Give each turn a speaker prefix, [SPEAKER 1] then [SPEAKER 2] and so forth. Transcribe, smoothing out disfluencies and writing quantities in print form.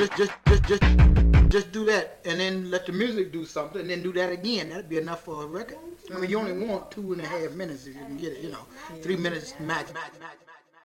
[SPEAKER 1] just do that, and then let the music do something, and then do that again. That'd be enough for a record. I mean, you only want 2.5 minutes if you can get it. 3 minutes max.